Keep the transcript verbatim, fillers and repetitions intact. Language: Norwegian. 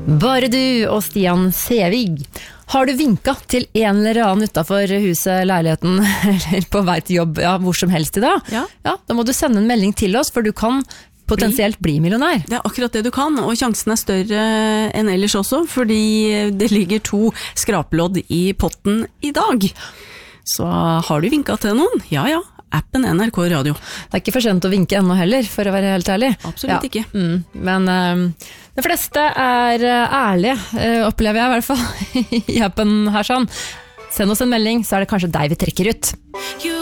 Bare du og Stian Sevig. Har du vinket til en eller annen utenfor huset, leiligheten, eller på vei til jobb, ja, hvor som helst i dag? Ja. Ja, da må du sende en melding til oss, for du kan potensielt bli, bli millionær. Det er akkurat det du kan, og sjansen er større enn ellers også, fordi det ligger to skrapelodd i potten i dag. Så har du vinket til noen? Ja, ja. Appen N R K Radio. Det er ikke for sent å vinke ennå heller, for å være helt ærlig. Absolutt ja. ikke. Mm, men um, de fleste er uh, ærlige, uh, opplever jeg i hvert fall, i appen her sånn. Send oss en melding, så er det kanskje deg vi trekker ut.